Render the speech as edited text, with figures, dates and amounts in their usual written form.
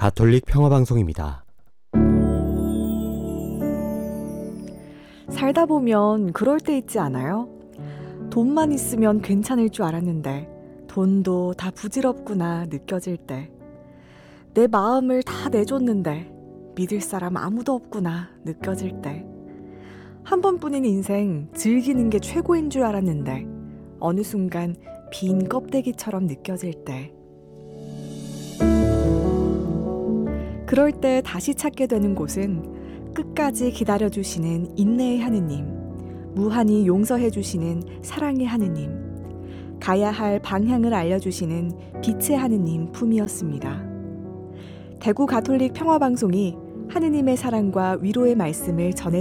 가톨릭 평화방송입니다. 살다 보면 그럴 때 있지 않아요? 돈만 있으면 괜찮을 줄 알았는데 돈도 다 부질없구나 느껴질 때, 내 마음을 다 내줬는데 믿을 사람 아무도 없구나 느껴질 때, 한 번뿐인 인생 즐기는 게 최고인 줄 알았는데 어느 순간 빈 껍데기처럼 느껴질 때, 그럴 때 다시 찾게 되는 곳은 끝까지 기다려주시는 인내의 하느님, 무한히 용서해주시는 사랑의 하느님, 가야 할 방향을 알려주시는 빛의 하느님 품이었습니다. 대구 가톨릭 평화방송이 하느님의 사랑과 위로의 말씀을 전해